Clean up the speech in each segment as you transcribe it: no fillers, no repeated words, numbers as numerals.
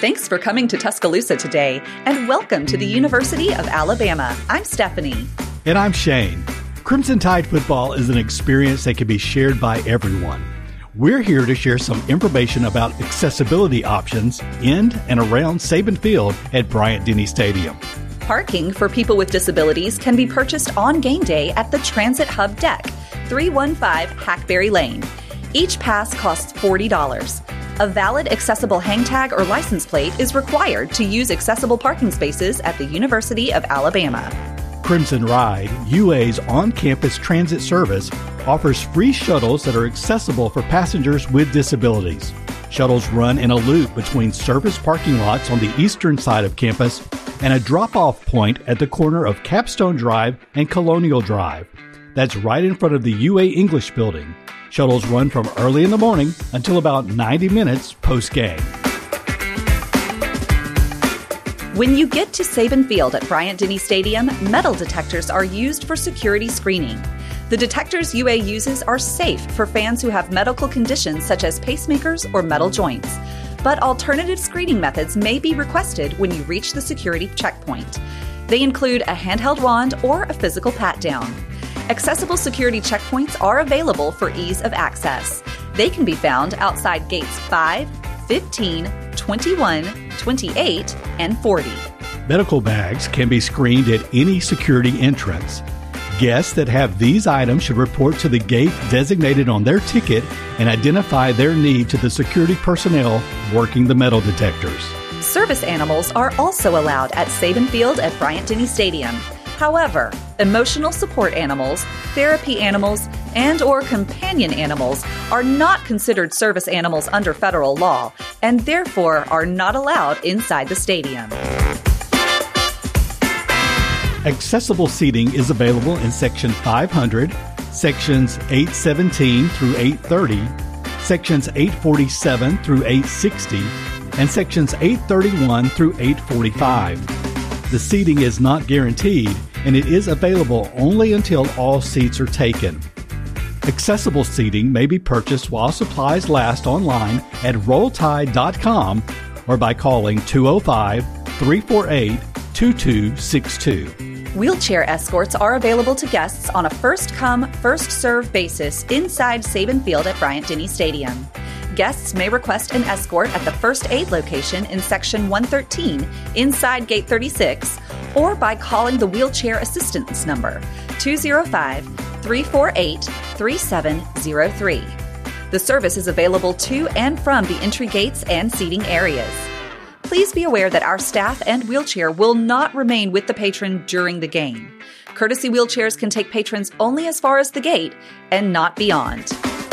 Thanks for coming to Tuscaloosa today, and welcome to the University of Alabama. I'm Stephanie. And I'm Shane. Crimson Tide football is an experience that can be shared by everyone. We're here to share some information about accessibility options in and around Saban Field at Bryant-Denny Stadium. Parking for people with disabilities can be purchased on game day at the Transit Hub Deck, 315 Hackberry Lane. Each pass costs $40. A valid accessible hang tag or license plate is required to use accessible parking spaces at the University of Alabama. Crimson Ride, UA's on-campus transit service, offers free shuttles that are accessible for passengers with disabilities. Shuttles run in a loop between service parking lots on the eastern side of campus and a drop-off point at the corner of Capstone Drive and Colonial Drive. That's right in front of the UA English building. Shuttles run from early in the morning until about 90 minutes post-game. When you get to Saban Field at Bryant-Denny Stadium, metal detectors are used for security screening. The detectors UA uses are safe for fans who have medical conditions such as pacemakers or metal joints. But alternative screening methods may be requested when you reach the security checkpoint. They include a handheld wand or a physical pat-down. Accessible security checkpoints are available for ease of access. They can be found outside gates 5, 15, 21, 28, and 40. Medical bags can be screened at any security entrance. Guests that have these items should report to the gate designated on their ticket and identify their need to the security personnel working the metal detectors. Service animals are also allowed at Saban Field at Bryant-Denny Stadium. However, emotional support animals, therapy animals, and/or companion animals are not considered service animals under federal law and therefore are not allowed inside the stadium. Accessible seating is available in Section 500, Sections 817 through 830, Sections 847 through 860, and Sections 831 through 845. The seating is not guaranteed, and it is available only until all seats are taken. Accessible seating may be purchased while supplies last online at rolltide.com or by calling 205-348-2262. Wheelchair escorts are available to guests on a first-come, first-served basis inside Saban Field at Bryant-Denny Stadium. Guests may request an escort at the First Aid location in Section 113 inside Gate 36 or by calling the Wheelchair Assistance number 205-348-3703. The service is available to and from the entry gates and seating areas. Please be aware that our staff and wheelchair will not remain with the patron during the game. Courtesy wheelchairs can take patrons only as far as the gate and not beyond.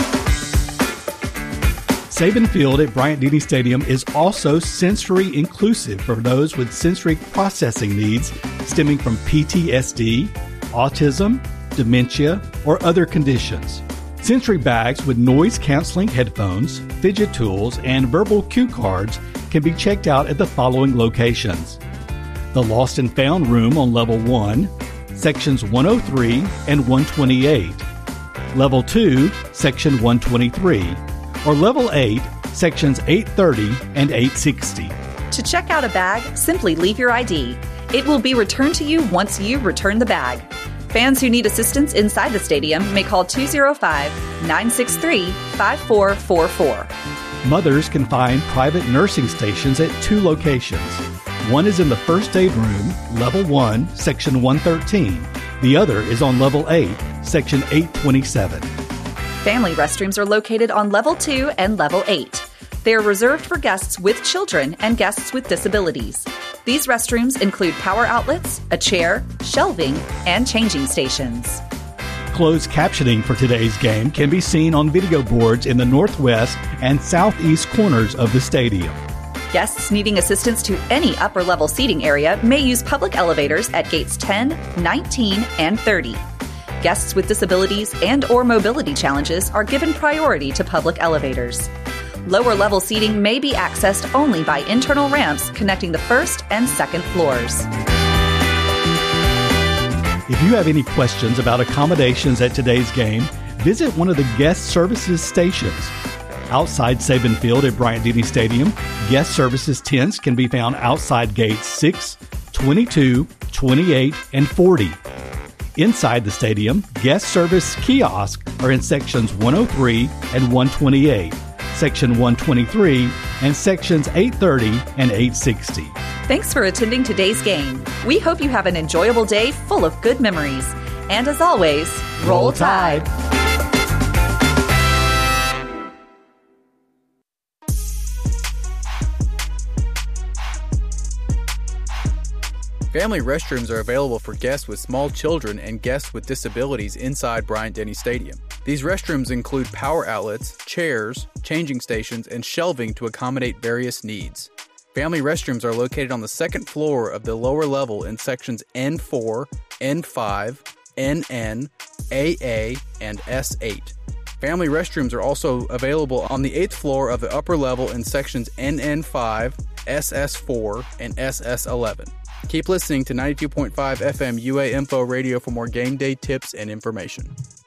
Saban Field at Bryant-Denny Stadium is also sensory inclusive for those with sensory processing needs stemming from PTSD, autism, dementia, or other conditions. Sensory bags with noise canceling headphones, fidget tools, and verbal cue cards can be checked out at the following locations: the Lost and Found Room on Level 1, Sections 103 and 128, Level 2, Section 123, or Level 8, Sections 830 and 860. To check out a bag, simply leave your ID. It will be returned to you once you return the bag. Fans who need assistance inside the stadium may call 205-963-5444. Mothers can find private nursing stations at two locations. One is in the First Aid Room, Level 1, Section 113. The other is on Level 8, Section 827. Family restrooms are located on Level 2 and Level 8. They are reserved for guests with children and guests with disabilities. These restrooms include power outlets, a chair, shelving, and changing stations. Closed captioning for today's game can be seen on video boards in the northwest and southeast corners of the stadium. Guests needing assistance to any upper-level seating area may use public elevators at gates 10, 19, and 30. Guests with disabilities and/or mobility challenges are given priority to public elevators. Lower-level seating may be accessed only by internal ramps connecting the first and second floors. If you have any questions about accommodations at today's game, visit one of the guest services stations. Outside Saban Field at Bryant-Denny Stadium, guest services tents can be found outside gates 6, 22, 28, and 40. Inside the stadium, guest service kiosks are in sections 103 and 128, section 123, and sections 830 and 860. Thanks for attending today's game. We hope you have an enjoyable day full of good memories. And as always, Roll Tide! Family restrooms are available for guests with small children and guests with disabilities inside Bryant-Denny Stadium. These restrooms include power outlets, chairs, changing stations, and shelving to accommodate various needs. Family restrooms are located on the second floor of the lower level in sections N4, N5, NN, AA, and S8. Family restrooms are also available on the 8th floor of the upper level in sections NN5, SS4, and SS11. Keep listening to 92.5 FM UA Info Radio for more game day tips and information.